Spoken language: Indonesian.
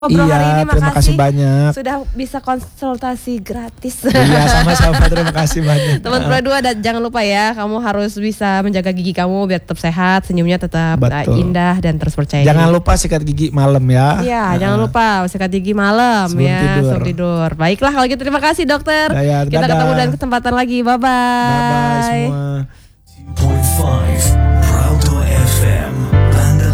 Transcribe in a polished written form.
Ngobrol hari ini, terima kasih banyak. Sudah bisa konsultasi gratis. Iya, sama-sama, terima kasai banyak. Teman Pro2, dan jangan lupa ya, kamu harus bisa menjaga gigi kamu biar tetap sehat, senyumnya tetap indah dan terus percaya. Jangan lupa sikat gigi malam ya. Iya, jangan lupa sikat gigi malam sebelum tidur. Baiklah kalau gitu, terima kasih dokter. Kita ketemu dan kesempatan lagi. Bye bye. Bye bye semua.